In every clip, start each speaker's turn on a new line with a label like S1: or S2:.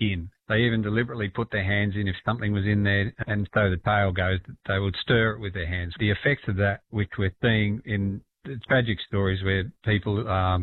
S1: skin. They even deliberately put their hands in if something was in there, and so the tail goes, they would stir it with their hands. The effects of that, which we're seeing in the tragic stories where people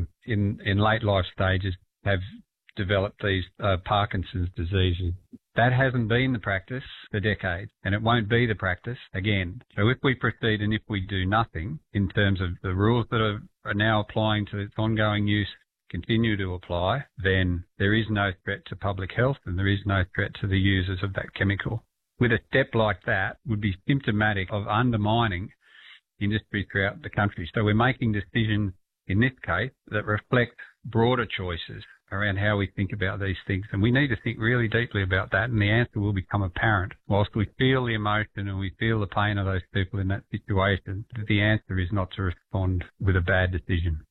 S1: in late life stages have developed these Parkinson's diseases, that hasn't been the practice for decades, and it won't be the practice again. So if we proceed and if we do nothing in terms of the rules that are now applying to its ongoing use, continue to apply, then there is no threat to public health and there is no threat to the users of that chemical. With a step like that would be symptomatic of undermining industry throughout the country. So we're making decisions in this case that reflect broader choices around how we think about these things. And we need to think really deeply about that, and the answer will become apparent. Whilst we feel the emotion and we feel the pain of those people in that situation, the answer is not to respond with a bad decision.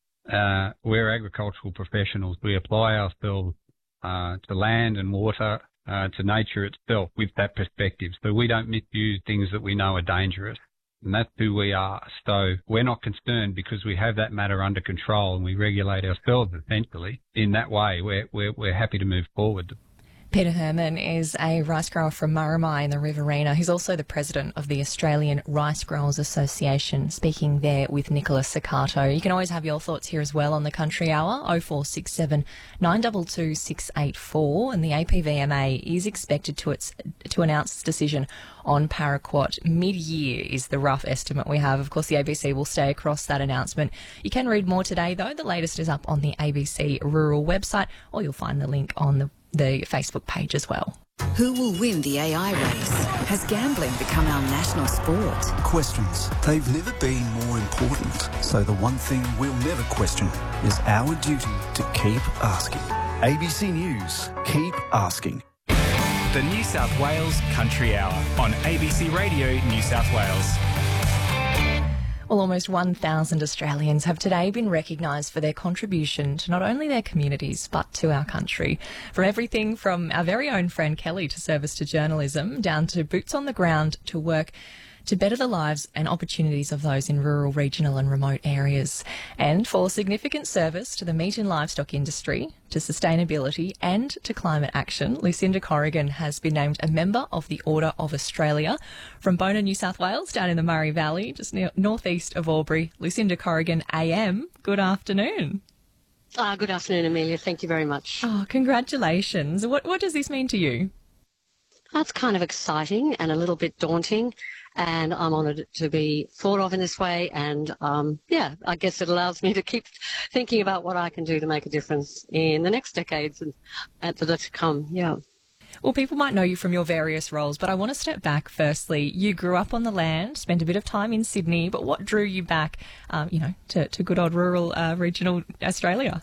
S1: We're agricultural professionals. We apply ourselves to land and water, to nature itself with that perspective. So we don't misuse things that we know are dangerous. And that's who we are. So we're not concerned because we have that matter under control and we regulate ourselves essentially. In that way, we're happy to move forward.
S2: Peter Herman is a rice grower from Murrumbidgee in the Riverina. He's also the president of the Australian Rice Growers Association, speaking there with Nicholas Sakato. You can always have your thoughts here as well on the Country Hour, 0467 922 684, and the APVMA is expected to announce its decision on paraquat mid-year is the rough estimate we have. Of course, the ABC will stay across that announcement. You can read more today, though. The latest is up on the ABC Rural website, or you'll find the link on the Facebook page as well.
S3: Who will win the AI race? Has gambling become our national sport?
S4: Questions. They've never been more important. So the one thing we'll never question is our duty to keep asking. ABC News. Keep asking.
S5: The New South Wales Country Hour on ABC Radio New South Wales.
S2: Well, almost 1,000 Australians have today been recognised for their contribution to not only their communities but to our country. From everything from our very own friend Kelly to service to journalism, down to boots on the ground to work to better the lives and opportunities of those in rural, regional and remote areas. And for significant service to the meat and livestock industry, to sustainability and to climate action, Lucinda Corrigan has been named a member of the Order of Australia. From Bona, New South Wales, down in the Murray Valley, just northeast of Albury, Lucinda Corrigan AM, good afternoon.
S6: Good afternoon, Amelia. Thank you very much.
S2: Oh, congratulations. What does this mean to you?
S6: That's kind of exciting and a little bit daunting, and I'm honoured to be thought of in this way. And, I guess it allows me to keep thinking about what I can do to make a difference in the next decades and that are to come, yeah.
S2: Well, people might know you from your various roles, but I want to step back firstly. You grew up on the land, spent a bit of time in Sydney, but what drew you back, to good old rural, regional Australia?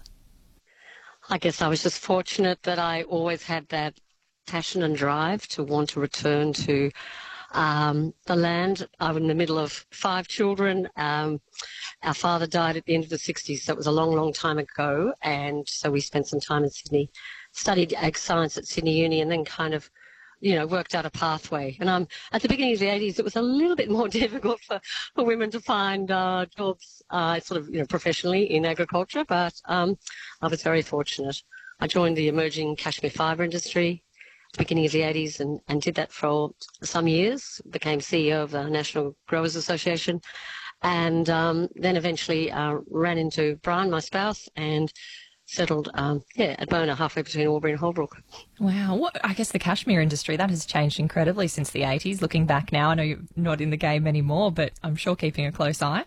S6: I guess I was just fortunate that I always had that passion and drive to want to return to the land. I was in the middle of 5 children. Our father died at the end of the 60s, so it was a long, long time ago, and so we spent some time in Sydney, studied ag science at Sydney Uni, and then kind of, worked out a pathway. And at the beginning of the 80s, it was a little bit more difficult for women to find jobs professionally in agriculture, but I was very fortunate. I joined the emerging cashmere fibre industry beginning of the 80s and did that for some years, became CEO of the National Growers Association, and then eventually ran into Brian, my spouse, and settled at Bona, halfway between Albury and Holbrook.
S2: Wow. I guess the cashmere industry, that has changed incredibly since the 80s. Looking back now, I know you're not in the game anymore, but I'm sure keeping a close eye.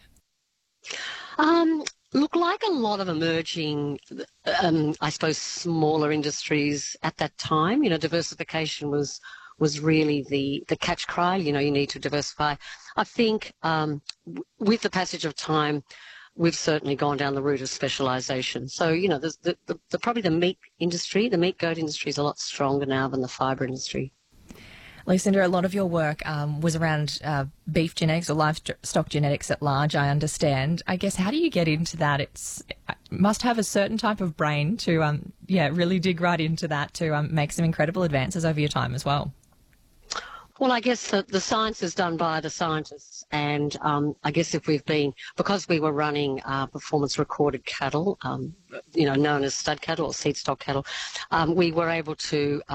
S6: Look, like a lot of emerging, I suppose, smaller industries at that time, diversification was really the catch cry. You need to diversify. I think with the passage of time, we've certainly gone down the route of specialisation. So, there's probably the meat industry, the meat goat industry is a lot stronger now than the fibre industry.
S2: Lucinda, a lot of your work was around beef genetics or livestock genetics at large, I understand. I guess, how do you get into that? It must have a certain type of brain to, really dig right into that to make some incredible advances over your time as well.
S6: Well, I guess the science is done by the scientists, and I guess because we were running performance recorded cattle, known as stud cattle or seed stock cattle, we were able to